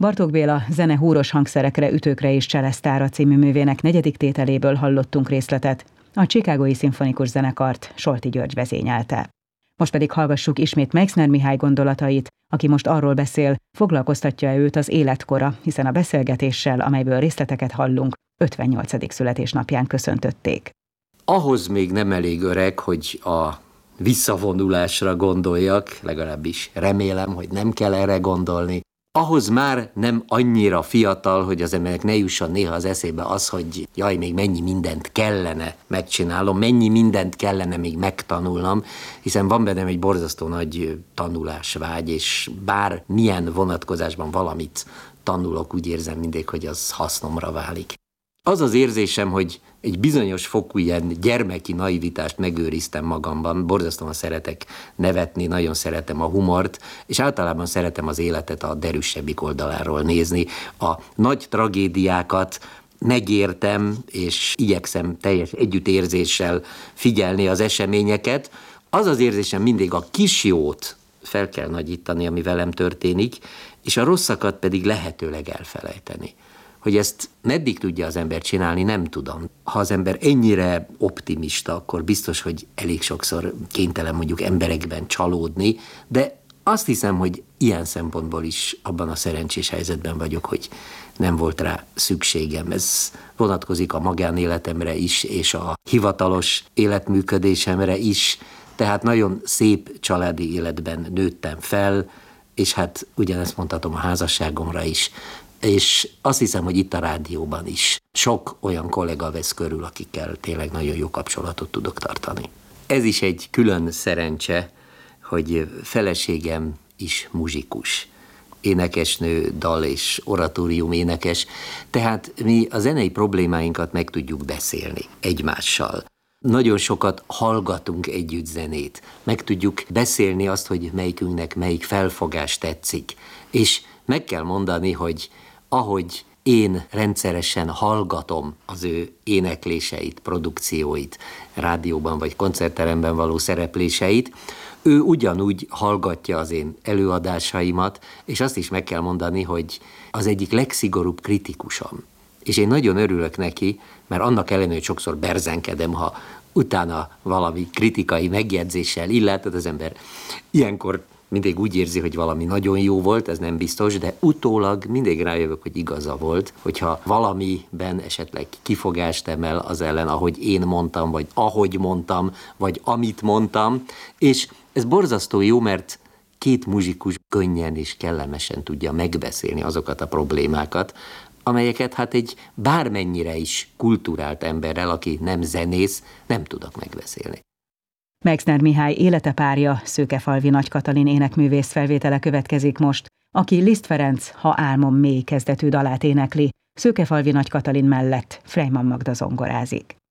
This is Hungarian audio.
Bartók Béla zene húros hangszerekre, ütőkre és cselesztára című művének 4. tételéből hallottunk részletet. A Chicagói Szimfonikus Zenekart Solti György vezényelte. Most pedig hallgassuk ismét Meixner Mihály gondolatait, aki most arról beszél, foglalkoztatja őt az életkora, hiszen a beszélgetéssel, amelyből részleteket hallunk, 58. születésnapján köszöntötték. Ahhoz még nem elég öreg, hogy a visszavonulásra gondoljak, legalábbis remélem, hogy nem kell erre gondolni. Ahhoz már nem annyira fiatal, hogy az embernek ne jusson néha az eszébe az, hogy jaj, még mennyi mindent kellene megcsinálnom, mennyi mindent kellene még megtanulnom, hiszen van bennem egy borzasztó nagy tanulásvágy, és bár milyen vonatkozásban valamit tanulok, úgy érzem mindig, hogy az hasznomra válik. Az az érzésem, hogy egy bizonyos fokú ilyen gyermeki naivitást megőriztem magamban, borzasztóan szeretek nevetni, nagyon szeretem a humort, és általában szeretem az életet a derűsebbik oldaláról nézni. A nagy tragédiákat megértem, és igyekszem teljes együttérzéssel figyelni az eseményeket. Az az érzésem mindig, a kis jót fel kell nagyítani, ami velem történik, és a rosszakat pedig lehetőleg elfelejteni. Hogy ezt meddig tudja az ember csinálni, nem tudom. Ha az ember ennyire optimista, akkor biztos, hogy elég sokszor kénytelen mondjuk emberekben csalódni, de azt hiszem, hogy ilyen szempontból is abban a szerencsés helyzetben vagyok, hogy nem volt rá szükségem. Ez vonatkozik a magánéletemre is, és a hivatalos életműködésemre is. Tehát nagyon szép családi életben nőttem fel, és hát ugyanezt mondhatom a házasságomra is. És azt hiszem, hogy itt a rádióban is sok olyan kollega vesz körül, akikkel tényleg nagyon jó kapcsolatot tudok tartani. Ez is egy külön szerencse, hogy feleségem is muzsikus, énekesnő, dal és oratórium énekes, tehát mi a zenei problémáinkat meg tudjuk beszélni egymással. Nagyon sokat hallgatunk együtt zenét, meg tudjuk beszélni azt, hogy melyikünknek melyik felfogás tetszik, és meg kell mondani, hogy ahogy én rendszeresen hallgatom az ő énekléseit, produkcióit, rádióban vagy koncertteremben való szerepléseit, ő ugyanúgy hallgatja az én előadásaimat, és azt is meg kell mondani, hogy az egyik legszigorúbb kritikusom. És én nagyon örülök neki, mert annak ellenére, hogy sokszor berzenkedem, ha utána valami kritikai megjegyzéssel illetett az ember ilyenkor mindig úgy érzi, hogy valami nagyon jó volt, ez nem biztos, de utólag mindig rájövök, hogy igaza volt, hogyha valamiben esetleg kifogást emel az ellen, ahogy én mondtam, vagy ahogy mondtam, vagy amit mondtam, és ez borzasztó jó, mert két muzsikus könnyen és kellemesen tudja megbeszélni azokat a problémákat, amelyeket hát egy bármennyire is kulturált emberrel, aki nem zenész, nem tudok megbeszélni. Meixner Mihály élete párja, Szőkefalvi Nagy Katalin énekművész felvétele következik most, aki Liszt Ferenc Ha álmom mély kezdetű dalát énekli, Szőkefalvi Nagy Katalin mellett Freyman Magda zongorázik.